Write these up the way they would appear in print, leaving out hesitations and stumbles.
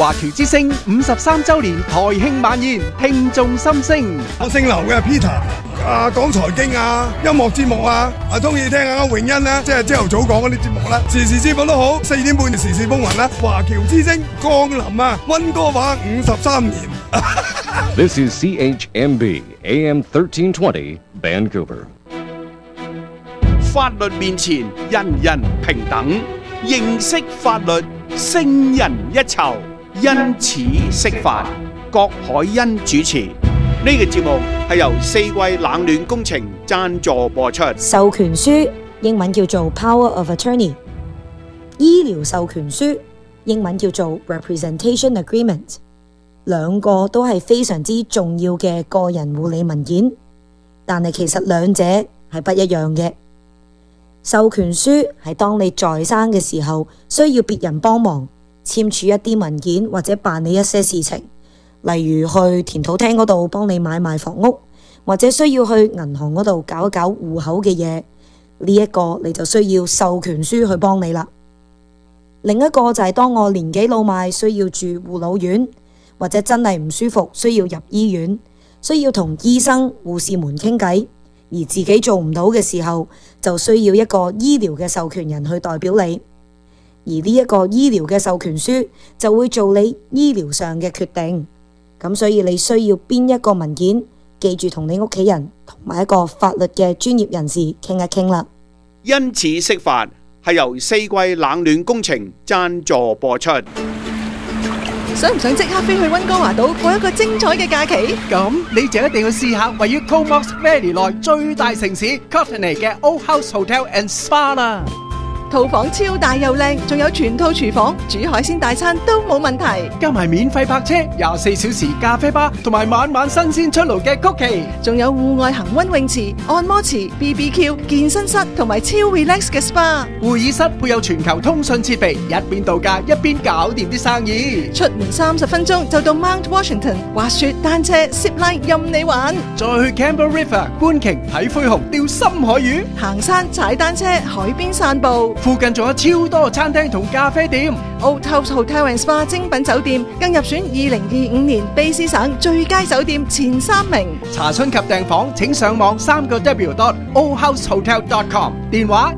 華僑之聲53週年台慶晚宴，聽眾心聲。 我姓劉嘅 Peter，講財經啊、音樂節目啊，中意聽下詠欣啦，即係朝頭早講嗰啲節目啦，時事節目都好，4點半嘅時事風雲啦。華僑之聲降臨啊，溫哥華53年。 This is CHMB AM 1320 Vancouver。 法律面前人人平等，認識法律勝人一籌。因此釋法，郭海欣主持。呢個節目係由四季冷暖工程贊助播出。 授權書英文叫做 Power of Attorney， 醫療授權書英文叫做 Representation Agreement， 兩個都係非常之重要嘅個人護理文件，但係其實兩者係不一樣嘅。授權書係當你在生嘅時候需要別人幫忙簽署一啲文件或者辦理一些事情，例如去田土廳嗰度幫你買賣房屋，或者需要去銀行嗰度搞一搞戶口嘅嘢，呢一個你就需要授權書去幫你啦。另一個就係當我年紀老邁需要住護老院，或者真係唔舒服需要入醫院，需要同醫生護士們傾偈，而自己做唔到嘅時候，就需要一個醫療嘅授權人去代表你，而呢一個醫療嘅授權書就會做你醫療上嘅決定。咁所以你需要邊一個文件，記住同你屋企人同埋一個法律嘅專業人士傾一傾啦。 因此釋法係由四季冷暖工程贊助播出。 想唔想即刻飛去溫哥華島過一個精彩嘅假期？ 咁你就一定要試下位於 Comox Valley 內最大城市 Courtenay 嘅 Old House Hotel and Spa 啦。 套房超大又靚，仲有全套廚房，煮海鮮大餐都冇問題。 加埋免費泊車、24小時咖啡吧，同埋晚晚新鮮出爐嘅曲奇， 仲有戶外恒溫泳池、按摩池、BBQ、健身室同埋超 relax 嘅 SPA。 會議室配有全球通訊設備，一邊度假一邊搞掂啲生意。 出門30分鐘就到 Mount Washington， 滑雪、單車、zip line 任你玩。 再去 Campbell River 觀鯨、睇灰熊、釣深海魚， 行山、踩單車、海邊散步。 附近仲有超多餐廳同咖啡店。 Old House Hotel and Spa 精品酒店更入選2025年卑詩省最佳酒店前3名。 查詢及訂房請上網3w.oldhousehotel.com， 電話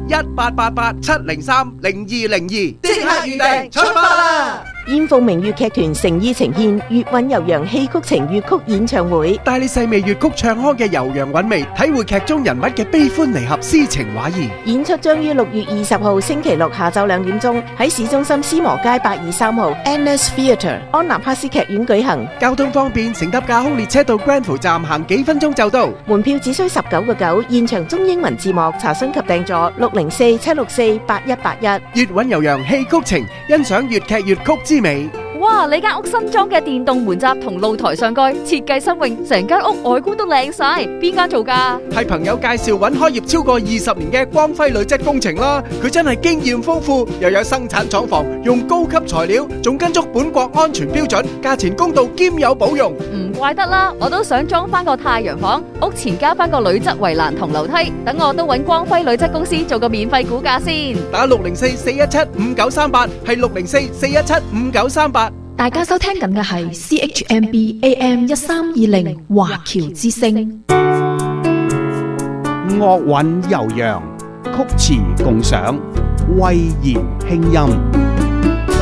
1888-703-0202，即刻預訂出發啦！ 燕鳳鳴粵劇團誠意呈現粵韻悠揚戲曲情粵曲演唱會， 帶你細味粵曲唱腔嘅悠揚韻味，體會劇中人物嘅悲歡離合、詩情畫意。 演出將於6月20號星期六下晝2點鐘喺市中心斯摩街823號 Annex Theatre 安納帕斯劇院舉行。 交通方便，乘搭架空列車到 Granville 站行幾分鐘就到。 門票只需19.9，現場中英文字幕。查詢及訂座604-764-8181。 粵韻悠揚戲曲情，欣賞粵劇粵曲之美。 哇！你間屋新裝嘅電動門閘同露台上蓋設計新穎，成間屋外觀都靚晒。邊間做㗎？ 係朋友介紹揾開業超過20年嘅光輝鋁質工程啦。佢真係經驗豐富，又有生產廠房，用高級材料，仲跟足本國安全標準，價錢公道兼有保用。 唔怪得啦，我都想裝翻個太陽房，屋前加翻個鋁質圍欄同樓梯，等我都揾光輝鋁質公司做個免費估價先。 打604-417-5938，係604-417-5938。 大家收聽緊嘅係 CHMB AM 1320華僑之聲。 樂韻悠揚，曲詞共賞，慧言輕音。